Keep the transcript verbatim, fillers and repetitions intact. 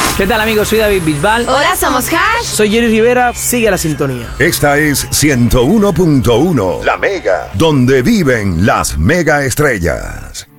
¿Qué tal, amigos? Soy David Bisbal. Hola, somos Hash. Soy Jerry Rivera. Sigue la sintonía. Esta es ciento uno punto uno, La Mega, donde viven las mega estrellas.